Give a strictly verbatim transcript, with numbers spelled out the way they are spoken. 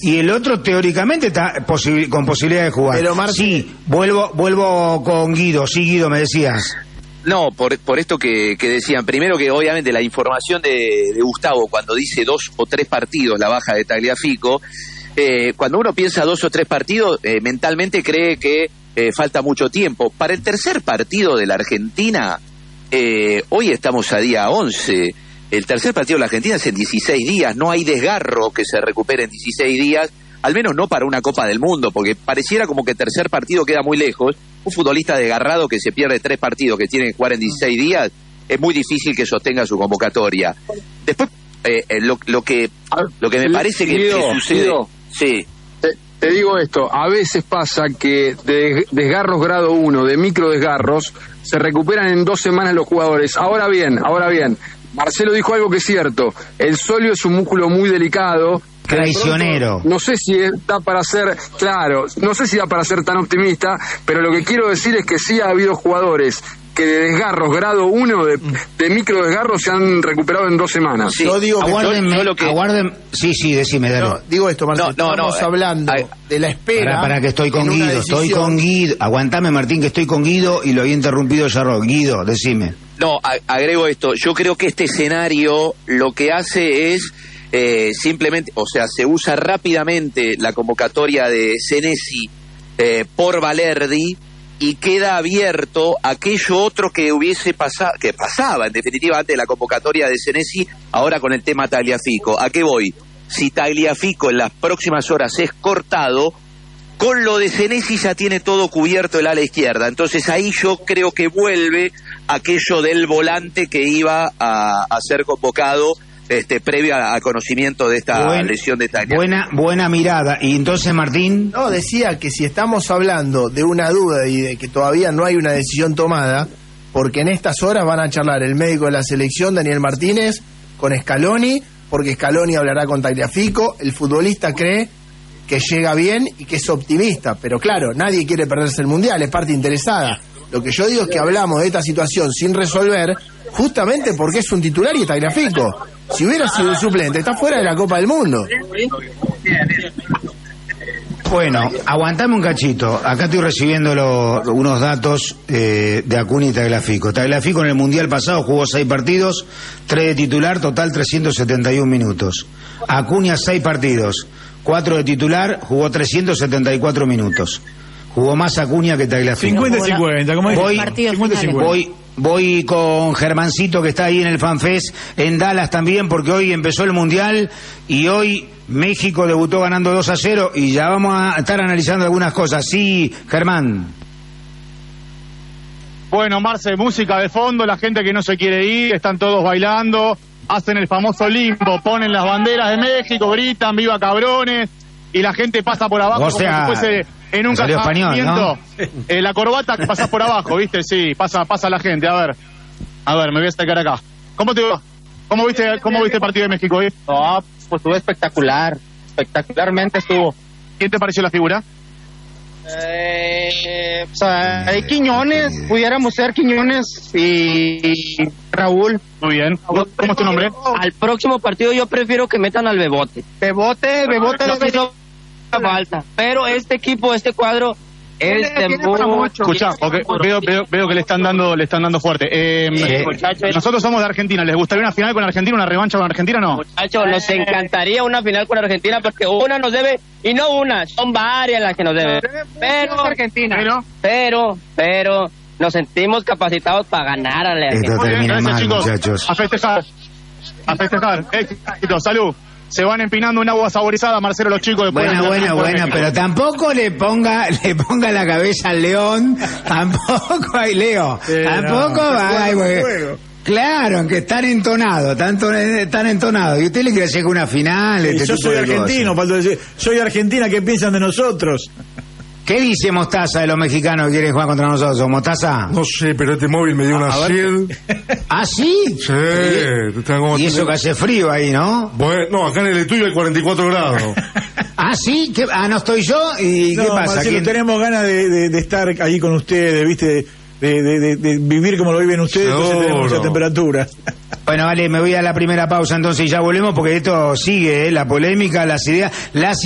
y el otro teóricamente está posibil- con posibilidad de jugar. Pero Marce... Sí, vuelvo, vuelvo con Guido. Sí, Guido, me decías. No, por, por esto que, que decían, primero que obviamente la información de, de Gustavo cuando dice dos o tres partidos la baja de Tagliafico, eh, cuando uno piensa dos o tres partidos, eh, mentalmente cree que eh, falta mucho tiempo. Para el tercer partido de la Argentina, eh, hoy estamos a día once, el tercer partido de la Argentina es en dieciséis días, no hay desgarro que se recupere en dieciséis días, al menos no para una Copa del Mundo, porque pareciera como que el tercer partido queda muy lejos. Un futbolista desgarrado que se pierde tres partidos que tiene que jugar en dieciséis días, es muy difícil que sostenga su convocatoria. Después, eh, eh, lo, lo que lo que me parece que, Guido, que sucede... Guido, sí. te, te digo esto, a veces pasa que de desgarros grado uno, de micro desgarros, se recuperan en dos semanas los jugadores. Ahora bien, ahora bien, Marcelo dijo algo que es cierto, el sóleo es un músculo muy delicado. Traicionero. Pronto, no sé si da para ser, claro, no sé si da para ser tan optimista, pero lo que quiero decir es que sí ha habido jugadores que de desgarros grado uno, de, de micro desgarros, se han recuperado en dos semanas. Sí. Yo digo que... Aguárdenme, yo lo que- aguarden... Sí, sí, decime, dale. No, digo esto, Marcelo, No, no, no, estamos eh, hablando eh, de la espera... Para, para que estoy con en una Guido, estoy decisión. con Guido. Aguantame, Martín, que estoy con Guido y lo había interrumpido Yarro. Guido, decime. No, a- agrego esto, yo creo que este escenario lo que hace es eh, simplemente, o sea, se usa rápidamente la convocatoria de Senesi eh, por Valerdi y queda abierto aquello otro que hubiese pasado, que pasaba en definitiva antes de la convocatoria de Senesi, ahora con el tema Tagliafico. ¿A qué voy? Si Tagliafico en las próximas horas es cortado, con lo de Senesi ya tiene todo cubierto el ala izquierda, entonces ahí yo creo que vuelve aquello del volante que iba a, a ser convocado este previo a, a conocimiento de esta Buen- lesión de Tagliafico. Buena, buena mirada. Y entonces, Martín... No, decía que si estamos hablando de una duda y de que todavía no hay una decisión tomada, porque en estas horas van a charlar el médico de la selección, Daniel Martínez, con Scaloni, porque Scaloni hablará con Tagliafico, el futbolista cree que llega bien y que es optimista, pero claro, nadie quiere perderse el Mundial, es parte interesada. Lo que yo digo es que hablamos de esta situación sin resolver, justamente porque es un titular y es Tagliafico. Si hubiera sido el suplente, está fuera de la Copa del Mundo. Bueno, aguantame un cachito. Acá estoy recibiendo lo- unos datos eh, de Acuña y Tagliafico. Tagliafico en el Mundial pasado jugó seis partidos, tres de titular, total trescientos setenta y uno minutos. Acuña seis partidos, cuatro de titular, jugó trescientos setenta y cuatro minutos. Jugó más Acuña que Tagliafico. cincuenta y cincuenta, como Voy, dice. cincuenta y cincuenta. voy, voy con Germancito, que está ahí en el FanFest, en Dallas también, porque hoy empezó el Mundial y hoy México debutó ganando dos a cero y ya vamos a estar analizando algunas cosas. Sí, Germán. Bueno, Marce, música de fondo, la gente que no se quiere ir, están todos bailando, hacen el famoso limbo, ponen las banderas de México, gritan, viva cabrones, y la gente pasa por abajo O sea, como si fuese en un salió español, casamiento. Eh, la corbata que pasa por abajo, ¿viste? Sí, pasa pasa la gente, a ver. A ver, me voy a acercar acá. ¿Cómo te va? ¿Cómo viste, cómo viste el partido de México hoy? No, pues estuvo espectacular, espectacularmente estuvo. ¿Quién te pareció la figura? Eh, o sea, hay Quiñones, pudiéramos ser Quiñones y Raúl. Muy bien. ¿Cómo es tu nombre? Al próximo partido yo prefiero que metan al Bebote. Bebote, Bebote no hizo falta. Pero este equipo, este cuadro es de mucho. Escuchá, okay, veo, veo, veo que le están dando, le están dando fuerte. Eh, Sí, muchachos. nosotros somos de Argentina. ¿Les gustaría una final con Argentina, una revancha con Argentina o no? Muchachos, nos encantaría una final con Argentina porque una nos debe, y no una, son varias las que nos deben. Pero, Argentina. Pero, pero, pero, nos sentimos capacitados para ganar a la Esto Argentina. muy bien, termina gracias, mal, chicos. muchachos. A festejar. A festejar. Éxito, salud. Se van empinando un agua saborizada, Marcelo, los chicos. Después Buena, de- buena, después de buena, México. pero tampoco le ponga, le ponga la cabeza al león, tampoco hay Leo, Sí, tampoco no. ay, porque- Juego. claro, que están entonados, tanto están entonados. Y usted le quiere llegar a una final, Sí, este yo tipo soy de argentino, cosas. falta decir, soy argentina, ¿qué piensan de nosotros? ¿Qué dice Mostaza de los mexicanos que quieren jugar contra nosotros? ¿Mostaza? No sé, pero este móvil me dio una sed. ¿Ah, sí? Sí, está como- Y eso que hace frío ahí, ¿no? Bueno, no, acá en el estudio hay cuarenta y cuatro grados. ¿Ah, sí? ¿Qué? Ah, no estoy yo. ¿Y qué No, pasa? Marcelo, ¿Quién- tenemos ganas de, de- de estar ahí con ustedes, ¿viste? De, de- de- de vivir como lo viven ustedes, entonces Seguro. tenemos esa temperatura. Bueno, vale, me voy a la primera pausa entonces y ya volvemos porque esto sigue, ¿eh? La polémica, las ideas, las